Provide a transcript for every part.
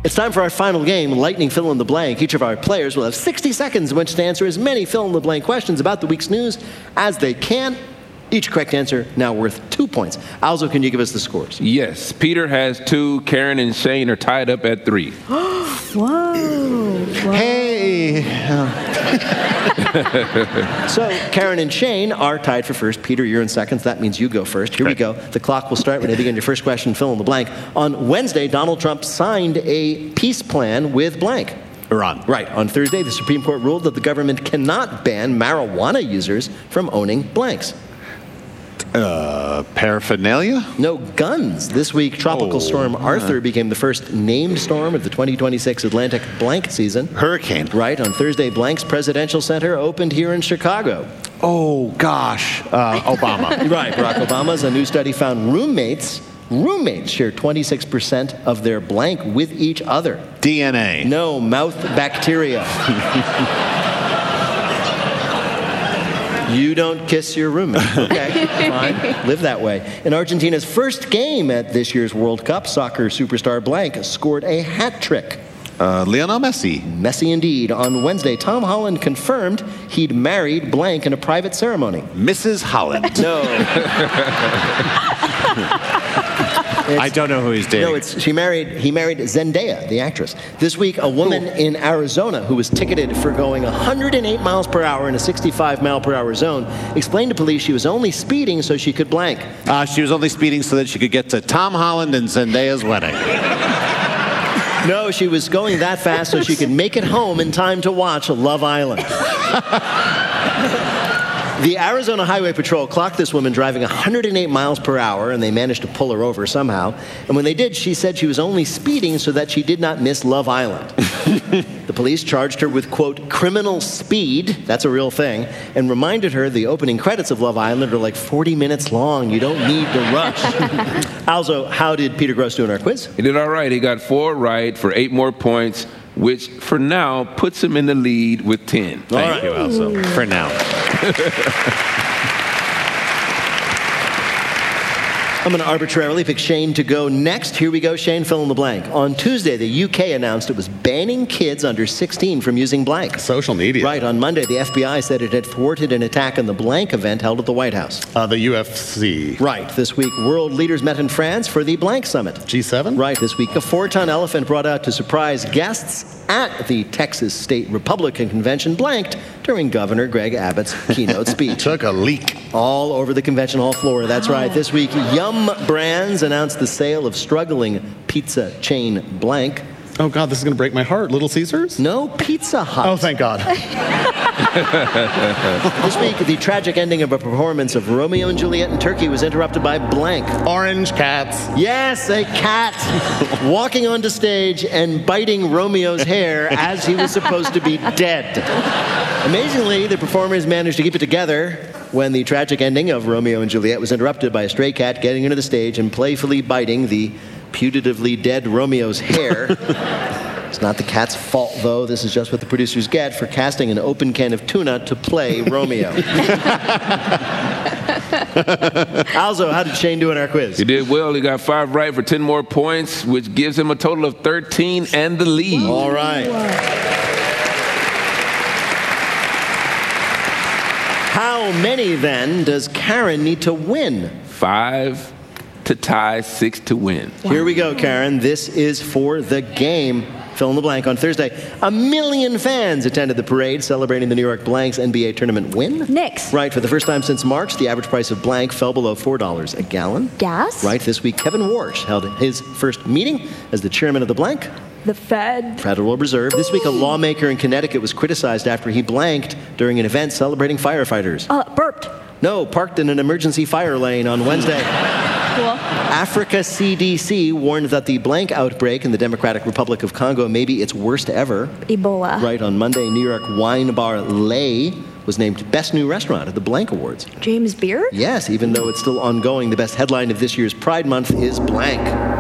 It's time for our final game, Lightning Fill in the Blank. Each of our players will have 60 seconds in which to answer as many fill-in-the-blank questions about the week's news as they can. Each correct answer now worth 2 points. Alzo, can you give us the scores? Yes. Peter has 2. Karen and Shane are tied up at 3. Whoa. Hey! So, Karen and Shane are tied for first. Peter, you're in seconds. That means you go first. Here we go. The clock will start when you begin your first question, fill in the blank. On Wednesday, Donald Trump signed a peace plan with blank. Iran. Right. On Thursday, the Supreme Court ruled that the government cannot ban marijuana users from owning blanks. Paraphernalia? No guns. This week, Tropical Storm Arthur became the first named storm of the 2026 Atlantic blank season. Hurricane. Right. On Thursday, Blank's Presidential Center opened here in Chicago. Oh, gosh. Obama. Right. Barack Obama's. A new study found roommates share 26% of their blank with each other. DNA. No, mouth bacteria. You don't kiss your roommate. Okay, fine. Live that way. In Argentina's first game at this year's World Cup, soccer superstar blank scored a hat trick. Lionel Messi. Messi indeed. On Wednesday, Tom Holland confirmed he'd married blank in a private ceremony. Mrs. Holland. No. I don't know who he's dating. No, he married Zendaya, the actress. This week, a woman in Arizona who was ticketed for going 108 miles per hour in a 65 mile per hour zone explained to police she was only speeding so she could blank. She was only speeding so that she could get to Tom Holland and Zendaya's wedding. No, she was going that fast so she could make it home in time to watch Love Island. The Arizona Highway Patrol clocked this woman driving 108 miles per hour, and they managed to pull her over somehow. And when they did, she said she was only speeding so that she did not miss Love Island. The police charged her with, quote, criminal speed, that's a real thing, and reminded her the opening credits of Love Island are like 40 minutes long. You don't need to rush. Alzo, how did Peter Gross do in our quiz? He did all right. He got 4 right for 8 more points, which for now puts him in the lead with 10. Thank you, Alzo. For now. I'm going to arbitrarily pick Shane to go next. Here we go, Shane, fill in the blank. On Tuesday, the UK announced it was banning kids under 16 from using blank. Social media. Right. On Monday, the FBI said it had thwarted an attack on the blank event held at the White House. The UFC. Right. This week, world leaders met in France for the blank summit. G7? Right. This week, a 4-ton elephant brought out to surprise guests at the Texas State Republican Convention blanked during Governor Greg Abbott's keynote speech. Took a leak. All over the convention hall floor. That's right. This week, Yum Brands announced the sale of struggling pizza chain blank. Oh, God, this is going to break my heart. Little Caesars? No, Pizza Hut. Oh, thank God. This week, the tragic ending of a performance of Romeo and Juliet in Turkey was interrupted by blank. Orange cats. Yes, a cat walking onto stage and biting Romeo's hair as he was supposed to be dead. Amazingly, the performers managed to keep it together when the tragic ending of Romeo and Juliet was interrupted by a stray cat getting into the stage and playfully biting the putatively dead Romeo's hair. It's not the cat's fault, though. This is just what the producers get for casting an open can of tuna to play Romeo. Alzo, how did Shane do in our quiz? He did well. He got 5 right for 10 more points, which gives him a total of 13 and the lead. All right. How many, then, does Karen need to win? 5 to tie, 6 to win. Here we go, Karen. This is for the game. Fill in the blank. On Thursday, 1 million fans attended the parade celebrating the New York Blanks NBA tournament win. Knicks. Right. For the first time since March, the average price of blank fell below $4 a gallon. Gas. Right. This week, Kevin Warsh held his first meeting as the chairman of the blank. The Fed. Federal Reserve. This week, a lawmaker in Connecticut was criticized after he blanked during an event celebrating firefighters. Burped. No, parked in an emergency fire lane on Wednesday. Cool. Africa CDC warned that the blank outbreak in the Democratic Republic of Congo may be its worst ever. Ebola. Right. On Monday, New York wine bar Lay was named Best New Restaurant at the Blank Awards. James Beard? Yes, even though it's still ongoing, the best headline of this year's Pride Month is blank.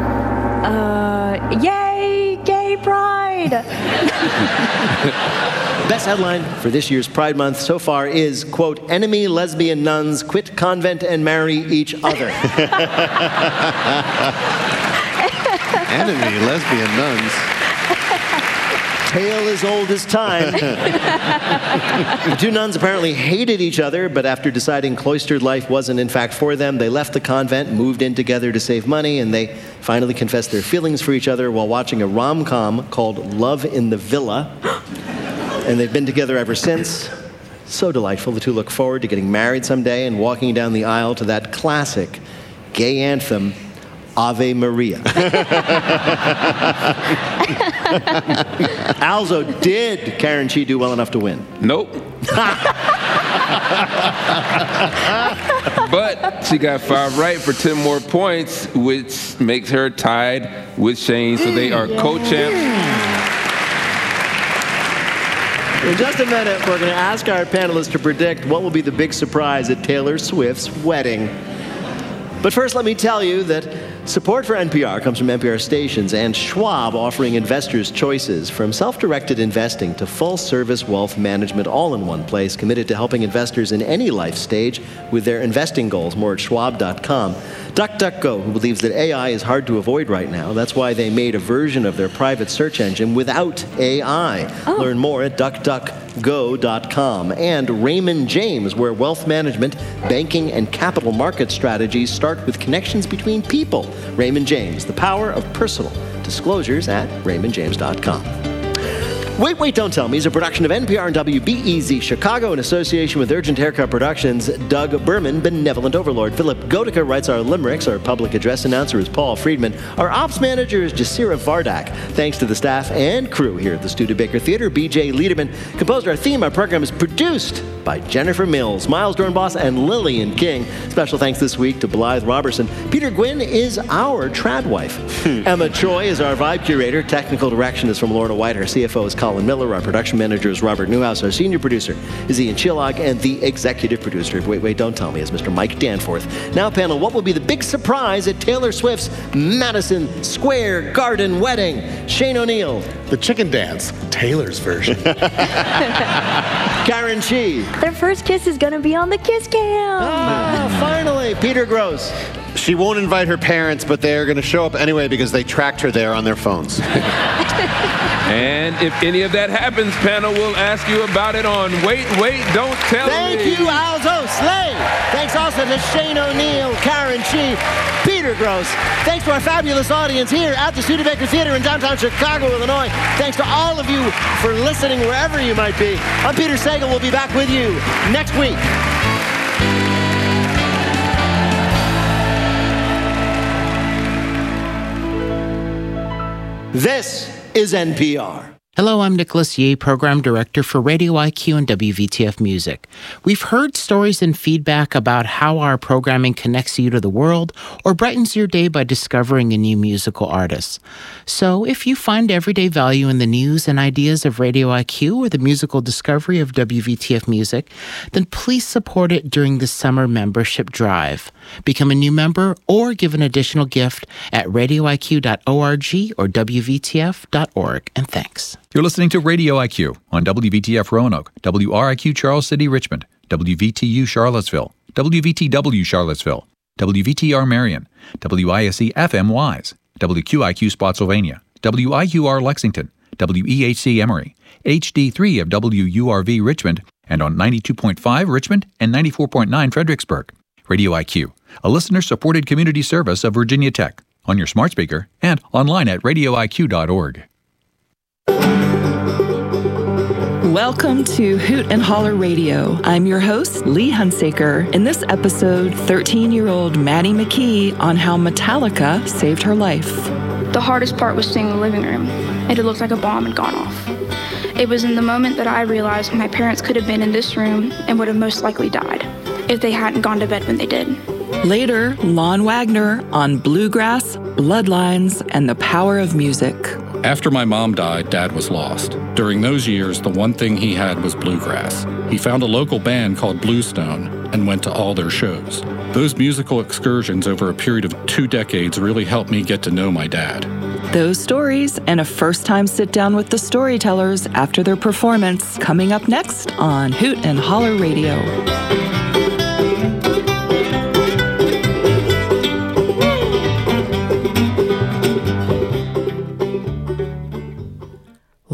Yay, gay pride! Best headline for this year's Pride Month so far is, quote, enemy lesbian nuns quit convent and marry each other. Enemy lesbian nuns. tale as old as time. The two nuns apparently hated each other, but after deciding cloistered life wasn't in fact for them, they left the convent, moved in together to save money, and they finally confessed their feelings for each other while watching a rom-com called Love in the Villa. And they've been together ever since. So delightful. The two look forward to getting married someday and walking down the aisle to that classic gay anthem, Ave Maria. Alzo, did Karen Chi do well enough to win? Nope. But she got 5 right for 10 more points, which makes her tied with Shane, so they are co-champs. In just a minute, we're going to ask our panelists to predict what will be the big surprise at Taylor Swift's wedding. But first, let me tell you that support for NPR comes from NPR stations and Schwab, offering investors choices from self-directed investing to full-service wealth management, all in one place, committed to helping investors in any life stage with their investing goals. More at schwab.com. DuckDuckGo, who believes that AI is hard to avoid right now. That's why they made a version of their private search engine without AI. Oh. Learn more at DuckDuckGo.com. And Raymond James, where wealth management, banking, and capital market strategies start with connections between people. Raymond James, the power of personal. Disclosures at RaymondJames.com. Wait, Don't Tell Me is a production of NPR and WBEZ Chicago in association with Urgent Haircut Productions. Doug Berman, Benevolent Overlord. Philip Gotica writes our limericks. Our public address announcer is Paul Friedman. Our ops manager is Jasira Vardak. Thanks to the staff and crew here at the Studebaker Theater. BJ Liederman composed our theme. Our program is produced by Jennifer Mills, Miles Dornbos, and Lillian King. Special thanks this week to Blythe Robertson. Peter Gwynn is our trad wife. Emma Choi is our vibe curator. Technical direction is from Lorna White. Our CFO is Colin Miller. Our production manager is Robert Newhouse. Our senior producer is Ian Chillag. And the executive producer of Wait, Don't Tell Me is Mr. Mike Danforth. Now, panel, what will be the big surprise at Taylor Swift's Madison Square Garden wedding? Shane O'Neill. The chicken dance, Taylor's version. Karen Chi. Their first kiss is going to be on the kiss cam. Finally, Peter Gross. She won't invite her parents, but they're going to show up anyway because they tracked her there on their phones. And if any of that happens, panel will ask you about it on Wait, Don't Tell Me. Thank you, Alzo Slade. Thanks also to Shane O'Neill, Karen Chi, Peter Gross. Thanks to our fabulous audience here at the Studebaker Theater in downtown Chicago, Illinois. Thanks to all of you for listening wherever you might be. I'm Peter Sagal. We'll be back with you next week. This is NPR. Hello, I'm Nicholas Yee, Program Director for Radio IQ and WVTF Music. We've heard stories and feedback about how our programming connects you to the world or brightens your day by discovering a new musical artist. So if you find everyday value in the news and ideas of Radio IQ or the musical discovery of WVTF Music, then please support it during the summer membership drive. Become a new member or give an additional gift at radioiq.org or wvtf.org. And thanks. You're listening to Radio IQ on WVTF Roanoke, WRIQ Charles City, Richmond, WVTU Charlottesville, WVTW Charlottesville, WVTR Marion, WISE FM Wise, WQIQ Spotsylvania, WIUR Lexington, WEHC Emory, HD3 of WURV Richmond, and on 92.5 Richmond and 94.9 Fredericksburg. Radio IQ, a listener-supported community service of Virginia Tech, on your smart speaker and online at radioiq.org. Welcome to Hoot and Holler Radio. I'm your host, Lee Hunsaker. In this episode, 13-year-old Maddie McKee on how Metallica saved her life. The hardest part was staying in the living room. It had looked like a bomb had gone off. It was in the moment that I realized my parents could have been in this room and would have most likely died if they hadn't gone to bed when they did. Later, Lon Wagner on bluegrass, bloodlines, and the power of music. After my mom died, Dad was lost. During those years, the one thing he had was bluegrass. He found a local band called Bluestone and went to all their shows. Those musical excursions over a period of 2 decades really helped me get to know my dad. Those stories and a first-time sit-down with the storytellers after their performance coming up next on Hoot and Holler Radio.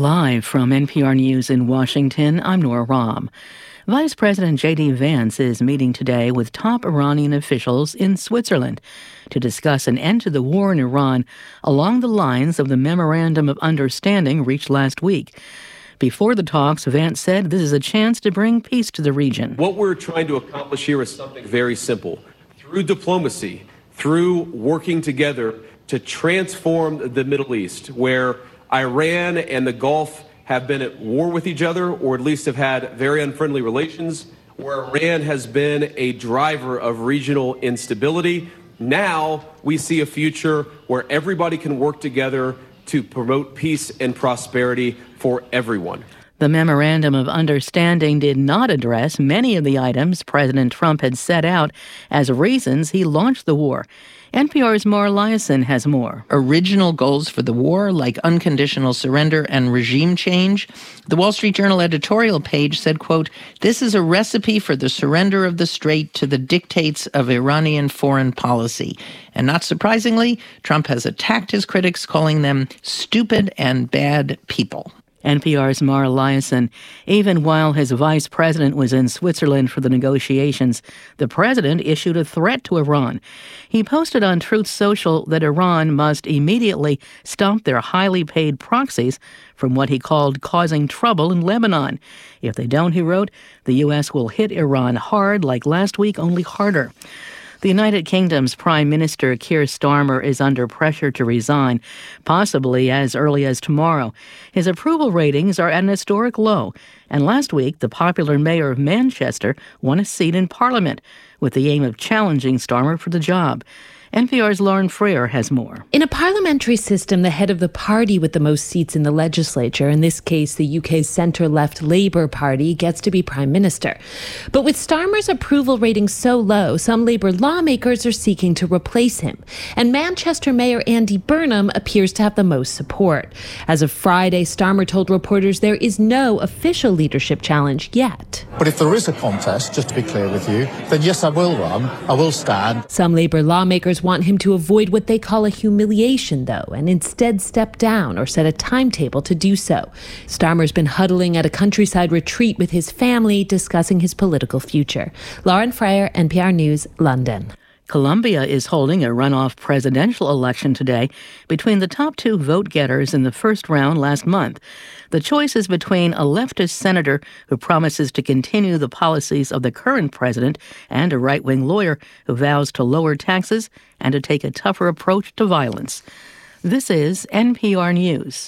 Live from NPR News in Washington, I'm Nora Rahm. Vice President J.D. Vance is meeting today with top Iranian officials in Switzerland to discuss an end to the war in Iran along the lines of the Memorandum of Understanding reached last week. Before the talks, Vance said this is a chance to bring peace to the region. What we're trying to accomplish here is something very simple. Through diplomacy, through working together to transform the Middle East, where Iran and the Gulf have been at war with each other, or at least have had very unfriendly relations, where Iran has been a driver of regional instability. Now we see a future where everybody can work together to promote peace and prosperity for everyone. The Memorandum of Understanding did not address many of the items President Trump had set out as reasons he launched the war. NPR's Mara Liasson has more. Original goals for the war, like unconditional surrender and regime change. The Wall Street Journal editorial page said, quote, "This is a recipe for the surrender of the Strait to the dictates of Iranian foreign policy." And not surprisingly, Trump has attacked his critics, calling them stupid and bad people. NPR's Mara Liasson. Even while his vice president was in Switzerland for the negotiations, the president issued a threat to Iran. He posted on Truth Social that Iran must immediately stop their highly paid proxies from what he called causing trouble in Lebanon. If they don't, he wrote, the U.S. will hit Iran hard like last week, only harder. The United Kingdom's Prime Minister Keir Starmer is under pressure to resign, possibly as early as tomorrow. His approval ratings are at an historic low, and last week the popular mayor of Manchester won a seat in Parliament with the aim of challenging Starmer for the job. NPR's Lauren Freer has more. In a parliamentary system, the head of the party with the most seats in the legislature, in this case the UK's centre-left Labour Party, gets to be Prime Minister. But with Starmer's approval rating so low, some Labour lawmakers are seeking to replace him. And Manchester Mayor Andy Burnham appears to have the most support. As of Friday, Starmer told reporters there is no official leadership challenge yet. But if there is a contest, just to be clear with you, then yes, I will run. I will stand. Some Labour lawmakers want him to avoid what they call a humiliation, though, and instead step down or set a timetable to do so. Starmer's been huddling at a countryside retreat with his family, discussing his political future. Lauren Freyer, NPR News, London. Colombia is holding a runoff presidential election today between the top two vote-getters in the first round last month. The choice is between a leftist senator who promises to continue the policies of the current president and a right-wing lawyer who vows to lower taxes and to take a tougher approach to violence. This is NPR News.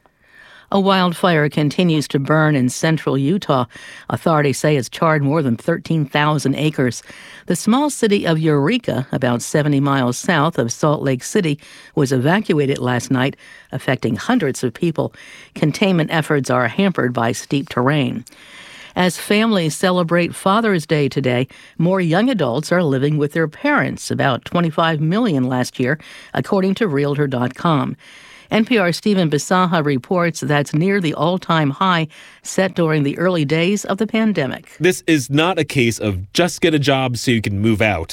A wildfire continues to burn in central Utah. Authorities say it's charred more than 13,000 acres. The small city of Eureka, about 70 miles south of Salt Lake City, was evacuated last night, affecting hundreds of people. Containment efforts are hampered by steep terrain. As families celebrate Father's Day today, more young adults are living with their parents, about 25 million last year, according to Realtor.com. NPR's Stephen Bisaha reports that's near the all-time high set during the early days of the pandemic. This is not a case of just get a job so you can move out.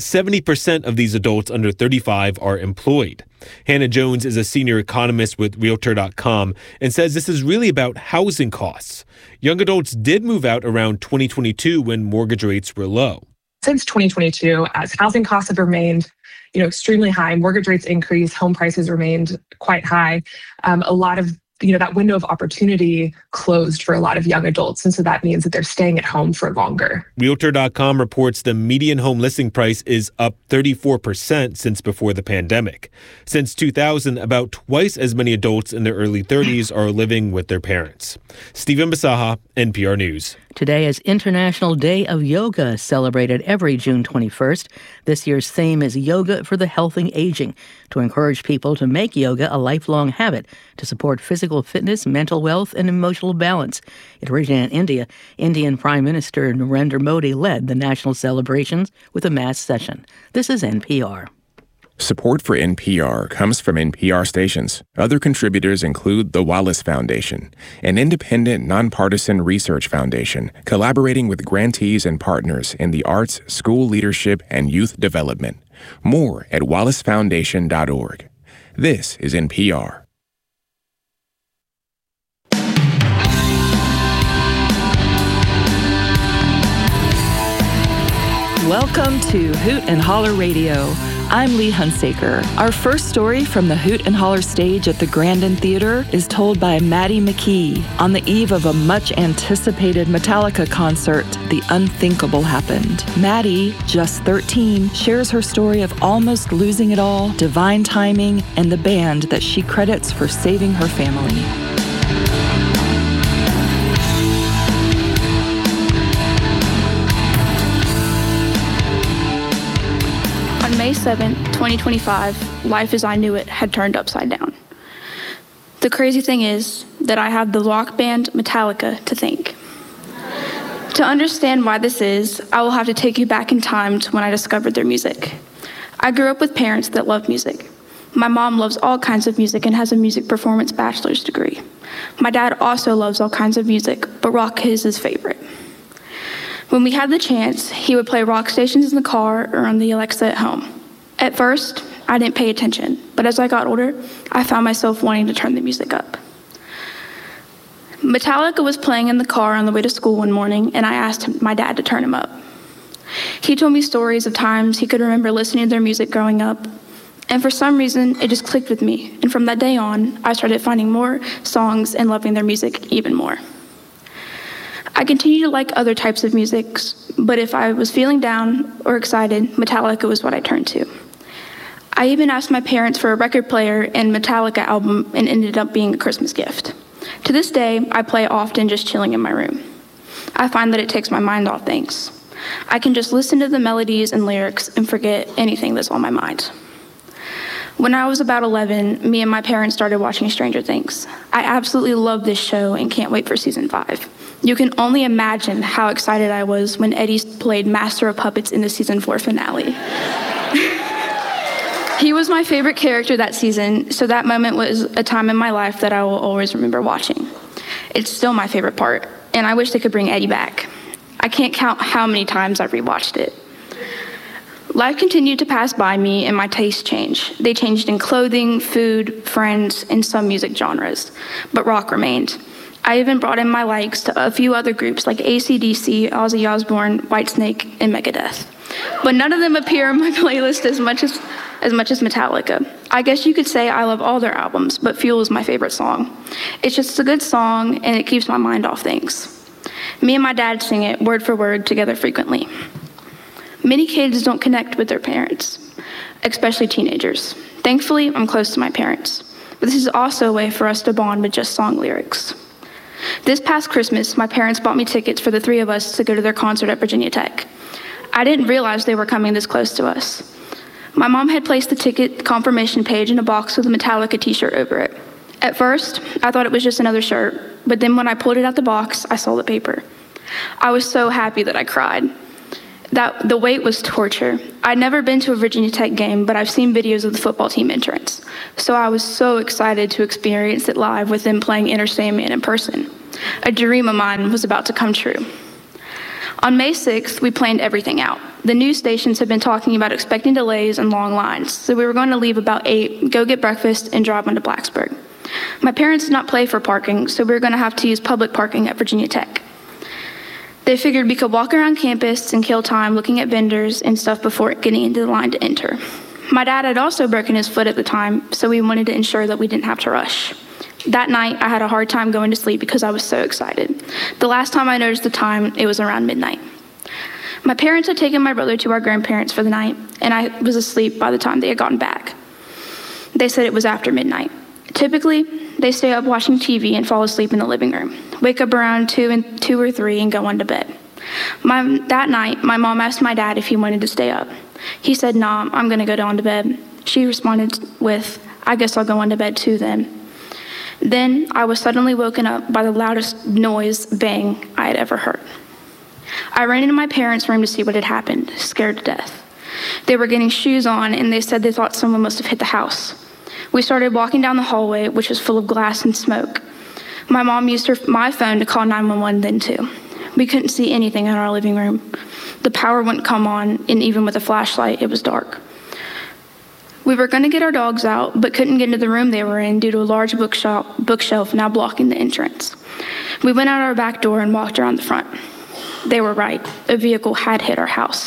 70% of these adults under 35 are employed. Hannah Jones is a senior economist with Realtor.com and says this is really about housing costs. Young adults did move out around 2022 when mortgage rates were low. Since 2022, as housing costs have remained extremely high, mortgage rates increased, home prices remained quite high. A lot of that window of opportunity closed for a lot of young adults. And so that means that they're staying at home for longer. Realtor.com reports the median home listing price is up 34% since before the pandemic. Since 2000, about twice as many adults in their early 30s are living with their parents. Stephen Bisaha, NPR News. Today is International Day of Yoga, celebrated every June 21st. This year's theme is Yoga for the Healthy Aging, to encourage people to make yoga a lifelong habit to support physical fitness, mental wealth, and emotional balance. It originated in India. Indian Prime Minister Narendra Modi led the national celebrations with a mass session. This is NPR. Support for NPR comes from NPR stations. Other contributors include the Wallace Foundation, an independent, nonpartisan research foundation collaborating with grantees and partners in the arts, school leadership, and youth development. More at wallacefoundation.org. This is NPR. Welcome to Hoot and Holler Radio. I'm Lee Hunsaker. Our first story from the Hoot and Holler stage at the Grandin Theater is told by Maddie McKee. On the eve of a much-anticipated Metallica concert, the unthinkable happened. Maddie, just 13, shares her story of almost losing it all, divine timing, and the band that she credits for saving her family. On May 7th, 2025, life as I knew it had turned upside down. The crazy thing is that I have the rock band Metallica to thank. To understand why this is, I will have to take you back in time to when I discovered their music. I grew up with parents that love music. My mom loves all kinds of music and has a music performance bachelor's degree. My dad also loves all kinds of music, but rock is his favorite. When we had the chance, he would play rock stations in the car or on the Alexa at home. At first, I didn't pay attention, but as I got older, I found myself wanting to turn the music up. Metallica was playing in the car on the way to school one morning, and I asked my dad to turn him up. He told me stories of times he could remember listening to their music growing up, and for some reason, it just clicked with me, and from that day on, I started finding more songs and loving their music even more. I continue to like other types of music, but if I was feeling down or excited, Metallica was what I turned to. I even asked my parents for a record player and Metallica album and ended up being a Christmas gift. To this day, I play often just chilling in my room. I find that it takes my mind off things. I can just listen to the melodies and lyrics and forget anything that's on my mind. When I was about 11, me and my parents started watching Stranger Things. I absolutely love this show and can't wait for season 5. You can only imagine how excited I was when Eddie played Master of Puppets in the season 4 finale. He was my favorite character that season, so that moment was a time in my life that I will always remember watching. It's still my favorite part, and I wish they could bring Eddie back. I can't count how many times I've rewatched it. Life continued to pass by me and my tastes changed. They changed in clothing, food, friends, and some music genres, but rock remained. I even brought in my likes to a few other groups like AC/DC, Ozzy Osbourne, Whitesnake, and Megadeth. But none of them appear on my playlist as much as Metallica. I guess you could say I love all their albums, but Fuel is my favorite song. It's just a good song, and it keeps my mind off things. Me and my dad sing it word for word together frequently. Many kids don't connect with their parents, especially teenagers. Thankfully, I'm close to my parents, but this is also a way for us to bond with just song lyrics. This past Christmas, my parents bought me tickets for the 3 of us to go to their concert at Virginia Tech. I didn't realize they were coming this close to us. My mom had placed the ticket confirmation page in a box with a Metallica t-shirt over it. At first, I thought it was just another shirt, but then when I pulled it out the box, I saw the paper. I was so happy that I cried. The wait was torture. I'd never been to a Virginia Tech game, but I've seen videos of the football team entrance. So I was so excited to experience it live with them playing Enter Sandman in person. A dream of mine was about to come true. On May 6th, we planned everything out. The news stations had been talking about expecting delays and long lines, so we were going to leave about 8, go get breakfast, and drive on to Blacksburg. My parents did not pay for parking, so we were going to have to use public parking at Virginia Tech. They figured we could walk around campus and kill time looking at vendors and stuff before getting into the line to enter. My dad had also broken his foot at the time, so we wanted to ensure that we didn't have to rush. That night, I had a hard time going to sleep because I was so excited. The last time I noticed the time, it was around midnight. My parents had taken my brother to our grandparents for the night, and I was asleep by the time they had gotten back. They said it was after midnight. Typically, they stay up watching TV and fall asleep in the living room, wake up around 2 or 3 and go on to bed. That night, my mom asked my dad if he wanted to stay up. He said, "Nah, I'm going to go down to bed." She responded with, "I guess I'll go on to bed too then." Then I was suddenly woken up by the loudest noise, bang, I had ever heard. I ran into my parents' room to see what had happened, scared to death. They were getting shoes on, and they said they thought someone must have hit the house. We started walking down the hallway, which was full of glass and smoke. My mom used my phone to call 911 then too. We couldn't see anything in our living room. The power wouldn't come on, and even with a flashlight, it was dark. We were going to get our dogs out, but couldn't get into the room they were in due to a large bookshelf now blocking the entrance. We went out our back door and walked around the front. They were right. A vehicle had hit our house.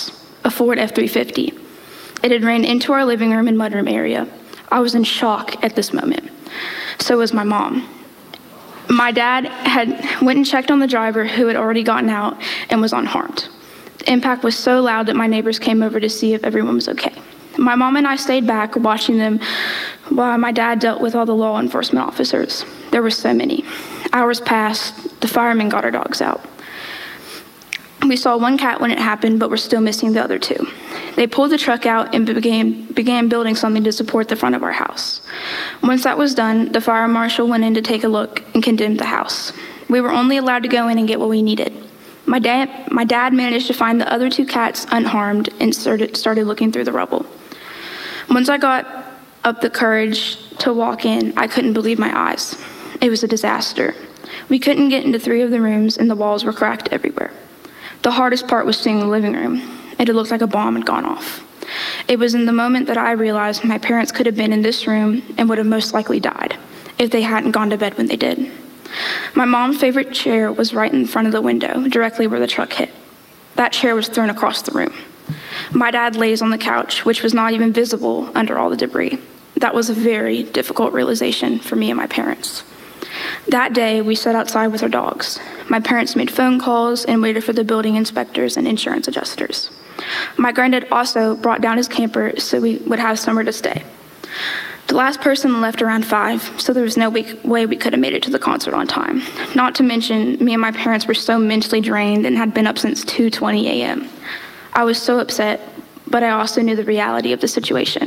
a Ford F-350. It had ran into our living room and mudroom area. I was in shock at this moment. So was my mom. My dad went and checked on the driver, who had already gotten out and was unharmed. The impact was so loud that my neighbors came over to see if everyone was okay. My mom and I stayed back watching them while my dad dealt with all the law enforcement officers. There were so many. Hours passed. The firemen got our dogs out. We saw one cat when it happened, but we're still missing the other two. They pulled the truck out and began building something to support the front of our house. Once that was done, the fire marshal went in to take a look and condemned the house. We were only allowed to go in and get what we needed. My dad managed to find the other two cats unharmed and started looking through the rubble. Once I got up the courage to walk in, I couldn't believe my eyes. It was a disaster. We couldn't get into 3 of the rooms and the walls were cracked everywhere. The hardest part was seeing the living room. It had looked like a bomb had gone off. It was in the moment that I realized my parents could have been in this room and would have most likely died if they hadn't gone to bed when they did. My mom's favorite chair was right in front of the window, directly where the truck hit. That chair was thrown across the room. My dad lays on the couch, which was not even visible under all the debris. That was a very difficult realization for me and my parents. That day, we sat outside with our dogs. My parents made phone calls and waited for the building inspectors and insurance adjusters. My granddad also brought down his camper so we would have somewhere to stay. The last person left around 5, so there was no way we could have made it to the concert on time. Not to mention, me and my parents were so mentally drained and had been up since 2:20 a.m. I was so upset, but I also knew the reality of the situation.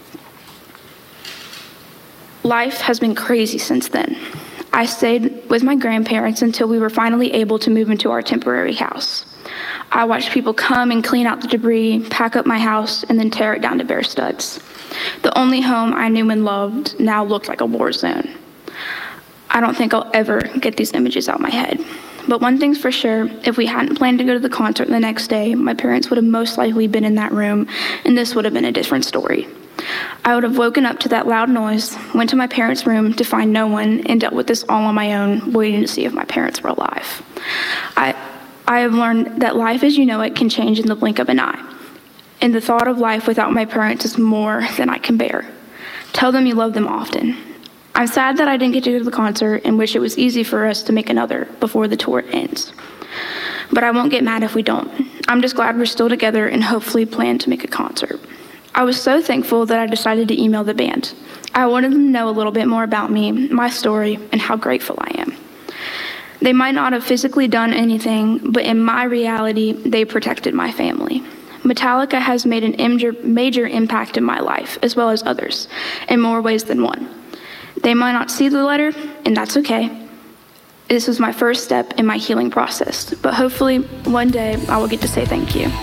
Life has been crazy since then. I stayed with my grandparents until we were finally able to move into our temporary house. I watched people come and clean out the debris, pack up my house, and then tear it down to bare studs. The only home I knew and loved now looked like a war zone. I don't think I'll ever get these images out of my head. But one thing's for sure, if we hadn't planned to go to the concert the next day, my parents would have most likely been in that room, and this would have been a different story. I would have woken up to that loud noise, went to my parents' room to find no one, and dealt with this all on my own, waiting to see if my parents were alive. I have learned that life as you know it can change in the blink of an eye. And the thought of life without my parents is more than I can bear. Tell them you love them often. I'm sad that I didn't get to go to the concert and wish it was easy for us to make another before the tour ends. But I won't get mad if we don't. I'm just glad we're still together and hopefully plan to make a concert. I was so thankful that I decided to email the band. I wanted them to know a little bit more about me, my story, and how grateful I am. They might not have physically done anything, but in my reality, they protected my family. Metallica has made an major impact in my life, as well as others, in more ways than one. They might not see the letter, and that's okay. This was my first step in my healing process, but hopefully one day I will get to say thank you.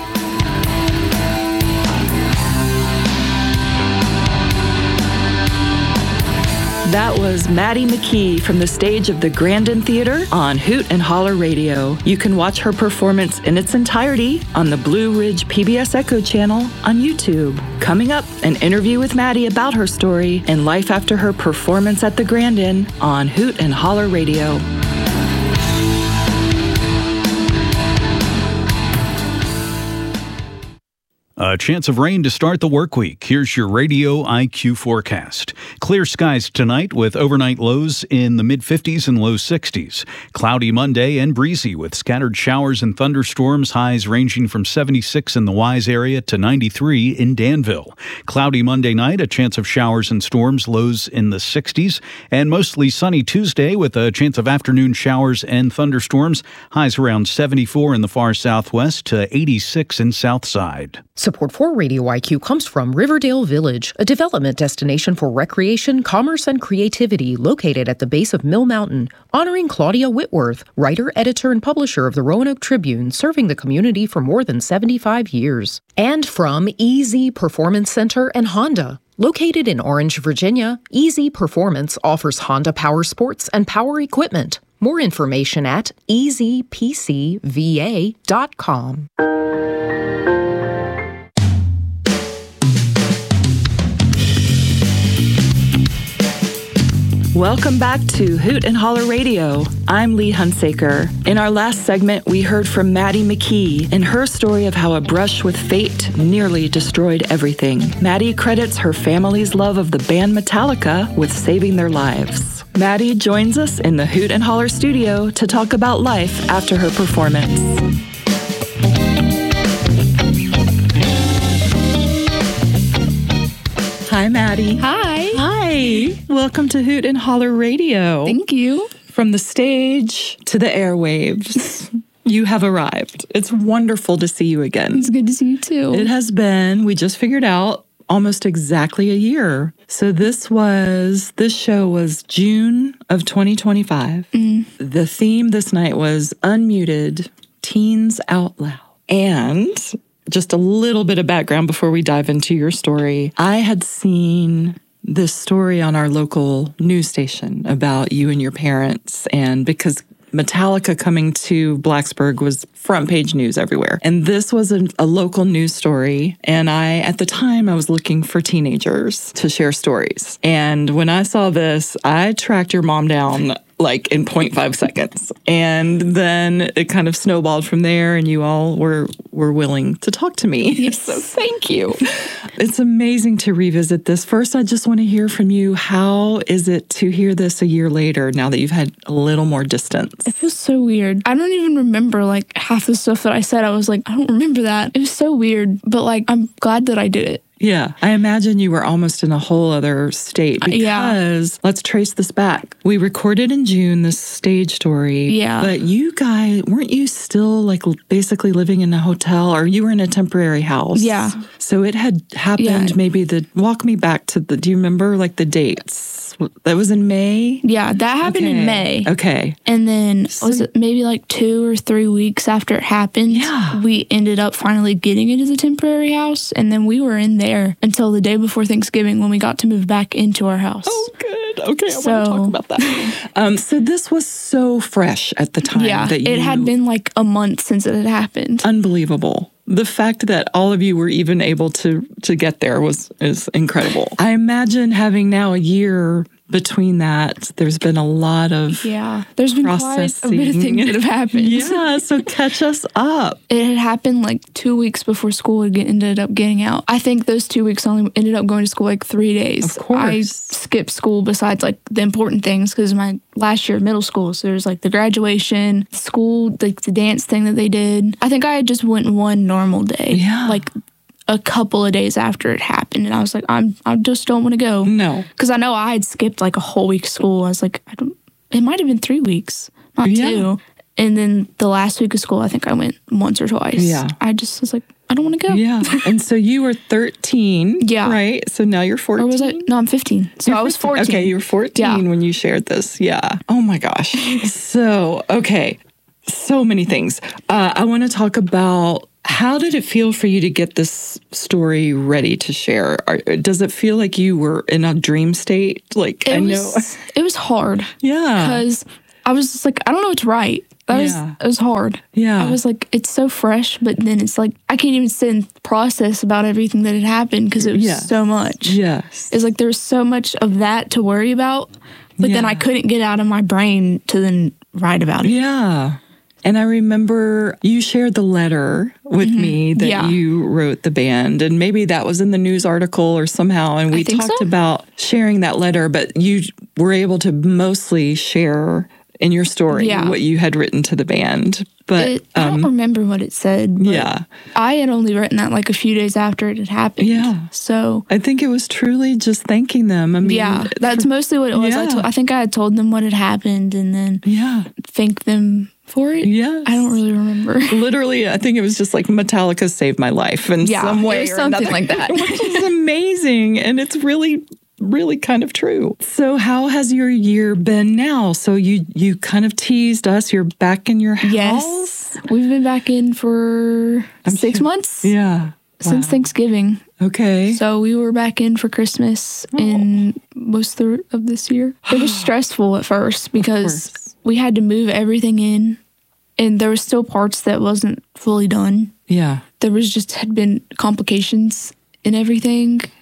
That was Maddie McKee from the stage of the Grandin Theater on Hoot and Holler Radio. You can watch her performance in its entirety on the Blue Ridge PBS Echo channel on YouTube. Coming up, an interview with Maddie about her story and life after her performance at the Grandin on Hoot and Holler Radio. A chance of rain to start the work week. Here's your Radio IQ forecast. Clear skies tonight with overnight lows in the mid-50s and low 60s. Cloudy Monday and breezy with scattered showers and thunderstorms, highs ranging from 76 in the Wise area to 93 in Danville. Cloudy Monday night, a chance of showers and storms, lows in the 60s. And mostly sunny Tuesday with a chance of afternoon showers and thunderstorms, highs around 74 in the far southwest to 86 in Southside. Support for Radio IQ comes from Riverdale Village, a development destination for recreation, commerce, and creativity located at the base of Mill Mountain, honoring Claudia Whitworth, writer, editor, and publisher of the Roanoke Tribune, serving the community for more than 75 years. And from EZ Performance Center and Honda. Located in Orange, Virginia, EZ Performance offers Honda power sports and power equipment. More information at ezpcva.com. Welcome back to Hoot and Holler Radio. I'm Lee Hunsaker. In our last segment, we heard from Maddie McKee and her story of how a brush with fate nearly destroyed everything. Maddie credits her family's love of the band Metallica with saving their lives. Maddie joins us in the Hoot and Holler studio to talk about life after her performance. Hi, Maddie. Hi. Hi. Welcome to Hoot and Holler Radio. Thank you. From the stage to the airwaves, you have arrived. It's wonderful to see you again. It's good to see you too. It has been, we just figured out, almost exactly a year. So this show was June of 2025. The theme this night was Unmuted, Teens Out Loud. And just a little bit of background before we dive into your story. I had seen this story on our local news station about you and your parents, and because Metallica coming to Blacksburg was front page news everywhere. And this was a local news story. And at the time, I was looking for teenagers to share stories. And when I saw this, I tracked your mom down like in 0.5 seconds. And then it kind of snowballed from there, and you all were willing to talk to me. Yes. So thank you. It's amazing to revisit this. First, I just want to hear from you. How is it to hear this a year later, now that you've had a little more distance? It feels so weird. I don't even remember like half the stuff that I said. I was like, I don't remember that. It was so weird, but like, I'm glad that I did it. Yeah, I imagine you were almost in a whole other state because let's trace this back. We recorded in June this stage story. Yeah. But you guys, weren't you still like basically living in a hotel, or you were in a temporary house? Yeah. So it had happened walk me back to do you remember like the dates? That was in May? Yeah, that happened in May. Okay. And then was it maybe like 2 or 3 weeks after it happened? Yeah. We ended up finally getting into the temporary house, and then we were in there until the day before Thanksgiving when we got to move back into our house. Oh, good. Okay, I want to talk about that. So this was so fresh at the time. Yeah, that it had been like a month since it had happened. Unbelievable. The fact that all of you were even able to get there is incredible. I imagine having now a year between that, there's been a lot of there's been quite a bit of things that have happened. Yeah, so catch us up. It had happened like 2 weeks before school ended up getting out. I think those 2 weeks only ended up going to school like 3 days. Of course. I skipped school besides like the important things because my last year of middle school. So there's like the graduation, school, like the dance thing that they did. I think I had just went one normal day. Yeah. Like a couple of days after it happened, and I was like, I just don't want to go. No. Because I know I had skipped like a whole week of school. I was like, it might have been 3 weeks, not 2. And then the last week of school, I think I went once or twice. Yeah. I just was like, I don't want to go. Yeah. And so you were 13. Yeah. Right? So now you're 14. Or was I? No, I'm 15. So I was 14. Okay, you were 14 when you shared this. Yeah. Oh my gosh. So, okay. So many things. I want to talk about, how did it feel for you to get this story ready to share? Does it feel like you were in a dream state? Like, it was hard. Yeah. Because I was just like, I don't know what's right. It was hard. Yeah. I was like, it's so fresh, but then it's like, I can't even sit and process about everything that had happened because it was so much. Yes. It's like there was so much of that to worry about, but then I couldn't get out of my brain to then write about it. Yeah. And I remember you shared the letter with me that you wrote the band, and maybe that was in the news article or somehow, and we talked about sharing that letter, but you were able to mostly share in your story what you had written to the band. But I don't remember what it said. But I had only written that like a few days after it had happened. Yeah. So I think it was truly just thanking them. I mean, that's mostly what it was. Yeah. I think I had told them what had happened and then thanked them for it. Yes. I don't really remember. Literally, I think it was just like Metallica saved my life in some way or something like that. Which is amazing. And it's really kind of true. So how has your year been now? So you kind of teased us. You're back in your house? Yes. We've been back in for 6 months. Yeah. Since Thanksgiving. Okay. So we were back in for Christmas in most of this year. It was stressful at first because we had to move everything in, and there was still parts that wasn't fully done. Yeah. There had been complications in everything.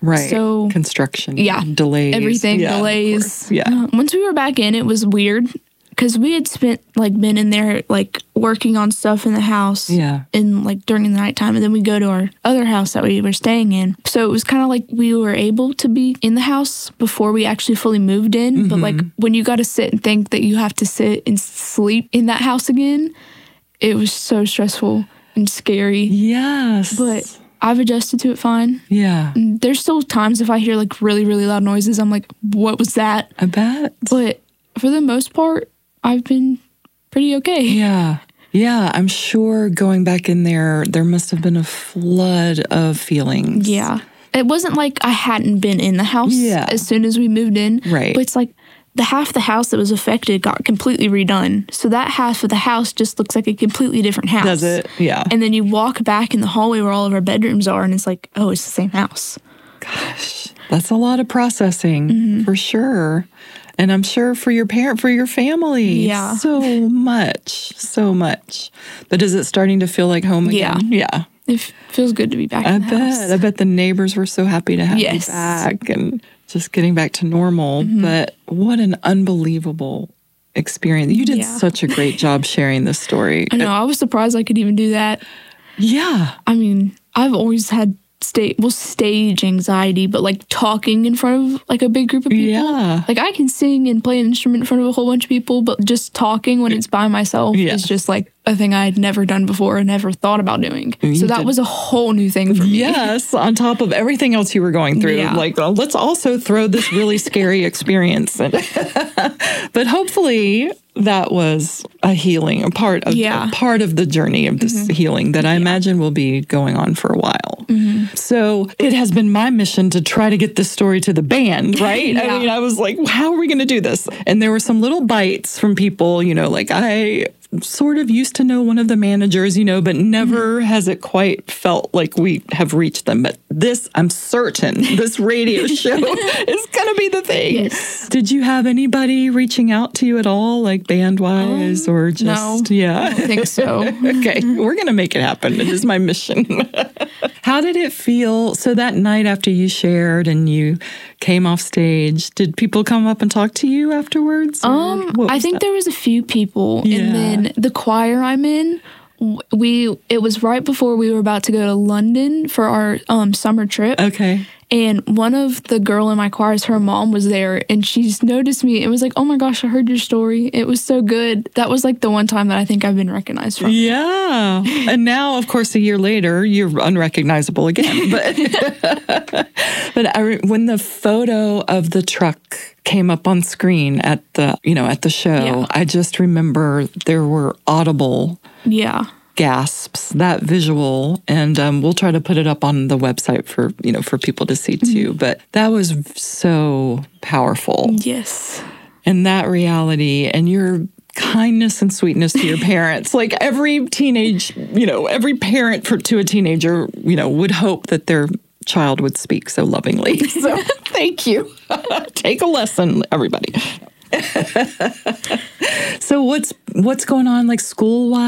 Right. So construction. Yeah. Delays. Everything, Yeah, delays. Yeah. Once we were back in, it was weird because we had been in there working on stuff in the house. Yeah. In during the nighttime, and then we go to our other house that we were staying in. So it was kind of like we were able to be in the house before we actually fully moved in. But when you got to sit and think that you have to sit and sleep in that house again, it was so stressful and scary. Yes. But I've adjusted to it fine. Yeah. And there's still times if I hear really, really loud noises, I'm like, what was that? I bet. But for the most part, I've been pretty okay. Yeah. Yeah. I'm sure going back in there must have been a flood of feelings. Yeah. It wasn't like I hadn't been in the house as soon as we moved in. Right. But it's like the half of the house that was affected got completely redone. So that half of the house just looks like a completely different house. Does it? Yeah. And then you walk back in the hallway where all of our bedrooms are, and it's like, oh, it's the same house. Gosh, that's a lot of processing for sure. And I'm sure for your family. Yeah. So much. But is it starting to feel like home again? Yeah. It feels good to be back in the house. I bet the neighbors were so happy to have you back and just getting back to normal. But what an unbelievable experience. You did such a great job sharing this story. I know. I was surprised I could even do that. Yeah. I mean, I've always had stage anxiety, but talking in front of a big group of people. Yeah. I can sing and play an instrument in front of a whole bunch of people, but just talking when it's by myself is just a thing I had never done before and never thought about doing. So that was a whole new thing for me. Yes, on top of everything else you were going through. Yeah. Let's also throw this really scary experience in. But hopefully that was a healing, a part of the journey of this healing that I imagine will be going on for a while. So it has been my mission to try to get this story to the band, right? I mean, I was like, how are we going to do this? And there were some little bites from people, I sort of used to know one of the managers, but never has it quite felt like we have reached them. But this, I'm certain, this radio show is going to be the thing. Yes. Did you have anybody reaching out to you at all, band-wise, or just, no, yeah? I don't think so. Okay, we're going to make it happen. It is my mission. How did it feel? So that night after you shared and you came off stage, did people come up and talk to you afterwards? I think there was a few people, and then the choir I'm in, it was right before we were about to go to London for our summer trip. Okay. And one of the girl in my choirs, her mom was there, and she's noticed me. It was like, oh my gosh, I heard your story. It was so good. That was the one time that I think I've been recognized from. Yeah. And now, of course, a year later, you're unrecognizable again. But when the photo of the truck came up on screen at the show, I just remember there were audible gasps, that visual, and we'll try to put it up on the website for people to see too. But that was so powerful. Yes. And that reality and your kindness and sweetness to your parents. Every every parent to a teenager, would hope that their child would speak so lovingly. So thank you. Take a lesson, everybody. So what's going on school-wise?